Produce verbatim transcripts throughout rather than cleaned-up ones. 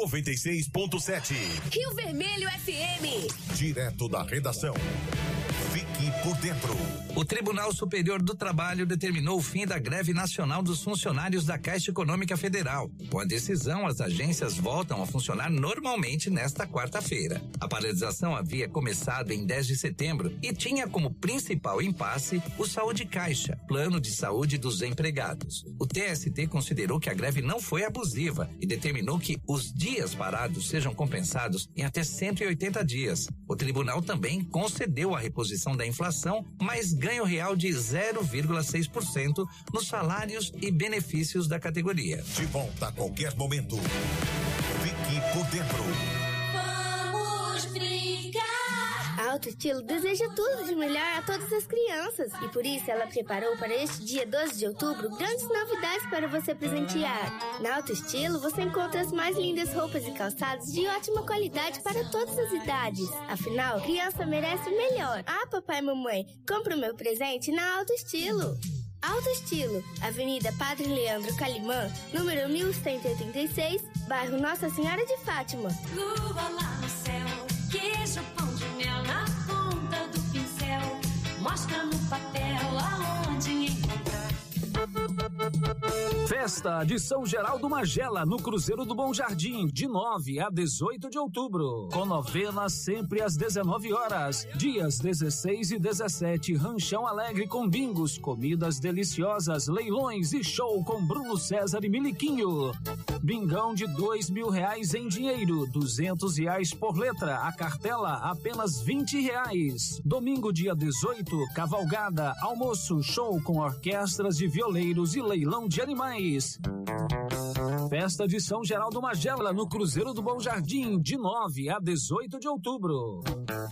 noventa e seis ponto sete. Rio Vermelho F M. Direto da redação. Fique por dentro. O Tribunal Superior do Trabalho determinou o fim da greve nacional dos funcionários da Caixa Econômica Federal. Com a decisão, as agências voltam a funcionar normalmente nesta quarta-feira. A paralisação havia começado em dez de setembro e tinha como principal impasse o Saúde Caixa, plano de saúde dos empregados. O T S T considerou que a greve não foi abusiva e determinou que os dias parados sejam compensados em até cento e oitenta dias. O tribunal também concedeu a reposição da inflação, mais ganho real de zero vírgula seis por cento nos salários e benefícios da categoria. De volta a qualquer momento. Fique por dentro. Vamos brincar. A Alto Estilo deseja tudo de melhor a todas as crianças e por isso ela preparou para este dia doze de outubro grandes novidades para você presentear. Na Alto Estilo você encontra as mais lindas roupas e calçados de ótima qualidade para todas as idades. Afinal, criança merece o melhor. Ah, papai e mamãe, compra o meu presente na Alto Estilo. Alto Estilo, Avenida Padre Leandro Calimã, número mil cento e oitenta e seis, bairro Nossa Senhora de Fátima. Lua lá no céu, queijo, pão de mel na ponta do pincel, mostra no papel aonde encontrar. Festa de São Geraldo Magela, no Cruzeiro do Bom Jardim, de nove a dezoito de outubro. Com novena sempre às dezenove horas. Dias dezesseis e dezessete, Ranchão Alegre com bingos, comidas deliciosas, leilões e show com Bruno César e Miliquinho. Bingão de dois mil reais em dinheiro, duzentos reais por letra. A cartela apenas vinte reais. Domingo, dia dezoito, cavalgada, almoço, show com orquestras de violeiros e leilão de animais. Festa de São Geraldo Magela, no Cruzeiro do Bom Jardim, de nove a dezoito de outubro.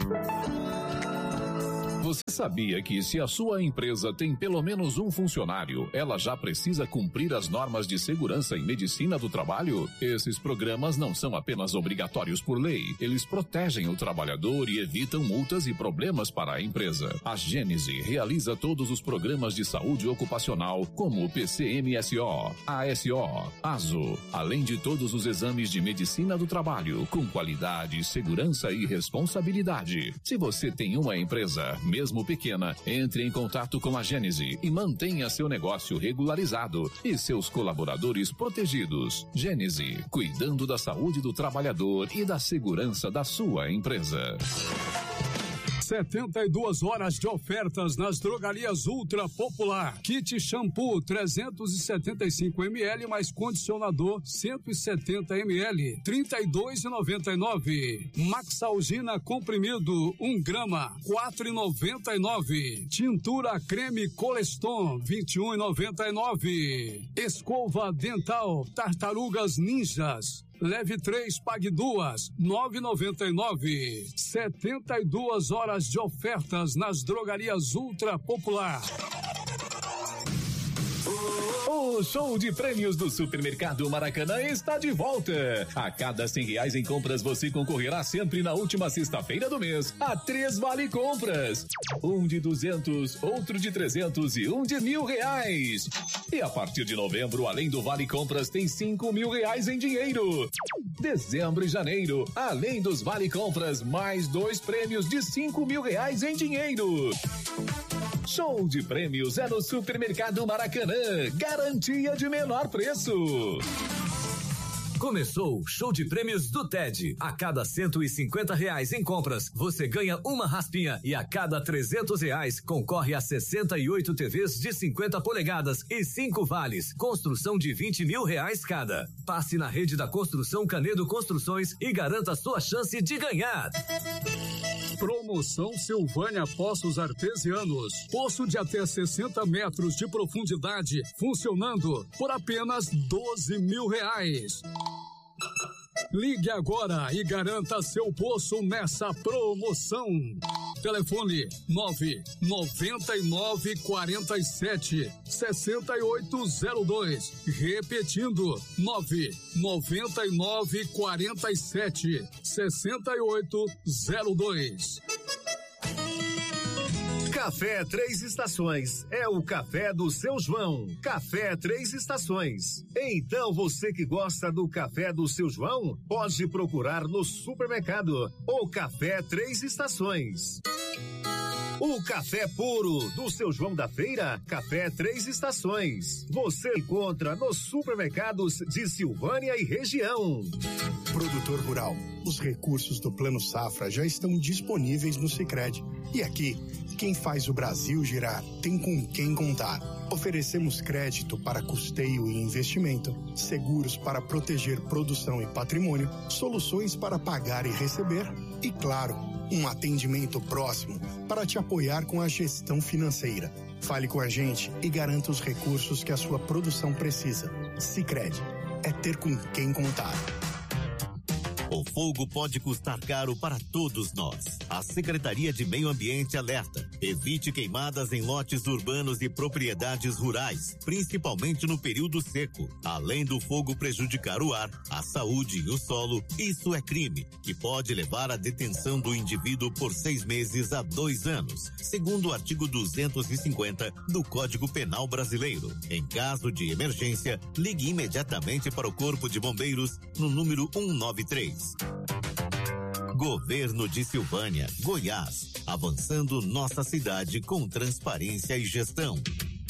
Você sabia que se a sua empresa tem pelo menos um funcionário, ela já precisa cumprir as normas de segurança e medicina do trabalho? Esses programas não são apenas obrigatórios por lei, eles protegem o trabalhador e evitam multas e problemas para a empresa. A Gênese realiza todos os programas de saúde ocupacional, como o P C M S O, A S O, ASO, além de todos os exames de medicina do trabalho, com qualidade, segurança e responsabilidade. Se você tem uma empresa, mesmo pequena, entre em contato com a Gênese e mantenha seu negócio regularizado e seus colaboradores protegidos. Gênese, cuidando da saúde do trabalhador e da segurança da sua empresa. setenta e duas horas de ofertas nas drogarias Ultra Popular. Kit shampoo trezentos e setenta e cinco mililitros mais condicionador cento e setenta mililitros, trinta e dois reais e noventa e nove centavos. Maxalgina comprimido um grama, quatro reais e noventa e nove centavos. Tintura creme Coleston, vinte e um reais e noventa e nove centavos. Escova dental Tartarugas Ninjas. Leve três, pague duas, nove reais e noventa e nove centavos. setenta e duas horas de ofertas nas drogarias Ultra Popular. O show de prêmios do Supermercado Maracanã está de volta. A cada cem reais em compras você concorrerá sempre na última sexta-feira do mês a três vale compras. Um de duzentos, outro de trezentos e um de mil reais. E a partir de novembro, além do vale compras, tem cinco mil reais em dinheiro. Dezembro e janeiro, além dos vale compras, mais dois prêmios de cinco mil reais em dinheiro. Show de prêmios é no Supermercado Maracanã. Garantia de menor preço. Começou o show de prêmios do T E D. A cada cento e cinquenta reais em compras, você ganha uma raspinha e a cada trezentos reais concorre a sessenta e oito T Vs de cinquenta polegadas e cinco vales. Construção de vinte mil reais cada. Passe na rede da Construção Canedo Construções e garanta sua chance de ganhar. Promoção Silvânia Poços Artesianos. Poço de até sessenta metros de profundidade, funcionando por apenas doze mil reais. Ligue agora e garanta seu poço nessa promoção. Telefone nove noventa e nove quarenta e sete sessenta e oito zero dois. Repetindo, nove noventa e nove quarenta e sete sessenta e oito zero dois. Café Três Estações é o café do seu João. Café Três Estações. Então você que gosta do café do seu João, pode procurar no supermercado o Café Três Estações. O café puro do seu João da Feira, Café Três Estações. Você encontra nos supermercados de Silvânia e região. Produtor rural, os recursos do Plano Safra já estão disponíveis no Sicredi. E aqui, quem faz o Brasil girar tem com quem contar. Oferecemos crédito para custeio e investimento, seguros para proteger produção e patrimônio, soluções para pagar e receber e, claro, um atendimento próximo para te apoiar com a gestão financeira. Fale com a gente e garanta os recursos que a sua produção precisa. Sicredi, é ter com quem contar. O fogo pode custar caro para todos nós. A Secretaria de Meio Ambiente alerta: evite queimadas em lotes urbanos e propriedades rurais, principalmente no período seco. Além do fogo prejudicar o ar, a saúde e o solo, isso é crime, que pode levar à detenção do indivíduo por seis meses a dois anos, segundo o artigo duzentos e cinquenta do Código Penal Brasileiro. Em caso de emergência, ligue imediatamente para o Corpo de Bombeiros no número cento e noventa e três. Governo de Silvânia, Goiás, avançando nossa cidade com transparência e gestão.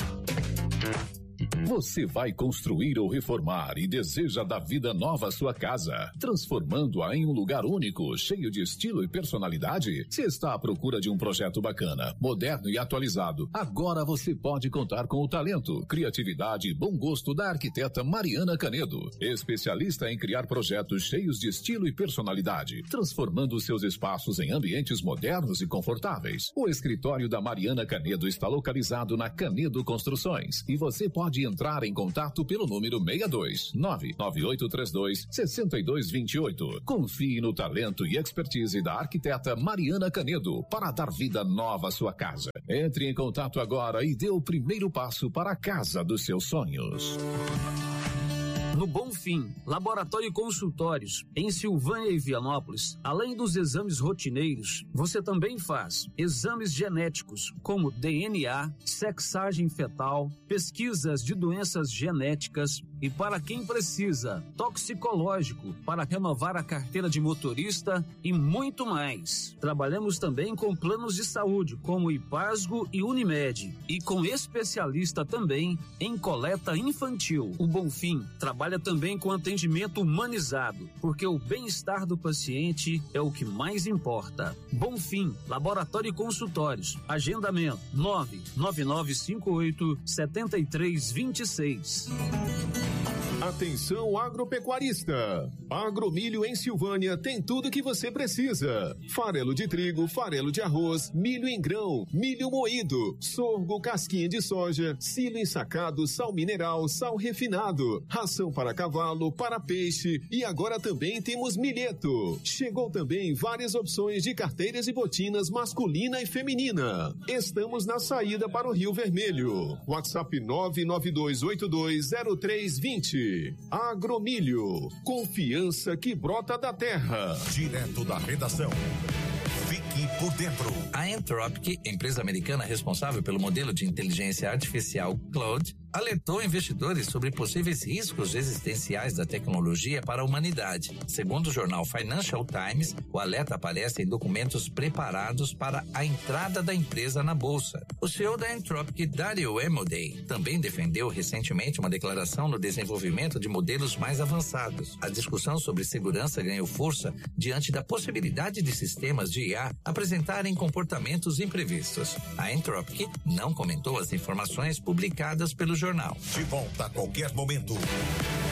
Você vai construir ou reformar e deseja dar vida nova à sua casa, transformando-a em um lugar único, cheio de estilo e personalidade? Se está à procura de um projeto bacana, moderno e atualizado, agora você pode contar com o talento, criatividade e bom gosto da arquiteta Mariana Canedo, especialista em criar projetos cheios de estilo e personalidade, transformando seus espaços em ambientes modernos e confortáveis. O escritório da Mariana Canedo está localizado na Canedo Construções e você pode entrar em contato pelo número seis dois nove nove oito três dois seis dois dois oito. Confie no talento e expertise da arquiteta Mariana Canedo para dar vida nova à sua casa. Entre em contato agora e dê o primeiro passo para a casa dos seus sonhos. No Bonfim, Laboratório e Consultórios, em Silvânia e Vianópolis, além dos exames rotineiros, você também faz exames genéticos, como D N A, sexagem fetal, pesquisas de doenças genéticas e, para quem precisa, toxicológico, para renovar a carteira de motorista e muito mais. Trabalhamos também com planos de saúde, como Ipasgo e Unimed, e com especialista também em coleta infantil. O Bonfim trabalha também com atendimento humanizado, porque o bem-estar do paciente é o que mais importa. Bonfim, Laboratório e Consultórios. Agendamento nove nove nove cinco oito sete três dois seis. Atenção agropecuarista! Agromilho em Silvânia tem tudo que você precisa. Farelo de trigo, farelo de arroz, milho em grão, milho moído, sorgo, casquinha de soja, silo ensacado, sal mineral, sal refinado, ração para cavalo, para peixe e agora também temos milheto. Chegou também várias opções de carteiras e botinas masculina e feminina. Estamos na saída para o Rio Vermelho. WhatsApp nove nove dois oito dois zero três dois zero. Agromilho, confiança que brota da terra. Direto da redação. Fique por dentro. A Anthropic, empresa americana responsável pelo modelo de inteligência artificial Claude, alertou investidores sobre possíveis riscos existenciais da tecnologia para a humanidade. Segundo o jornal Financial Times, o alerta aparece em documentos preparados para a entrada da empresa na bolsa. O C E O da Anthropic, Dario Amodei, também defendeu recentemente uma declaração no desenvolvimento de modelos mais avançados. A discussão sobre segurança ganhou força diante da possibilidade de sistemas de I A apresentarem comportamentos imprevistos. A Anthropic não comentou as informações publicadas pelo jornal. De volta a qualquer momento.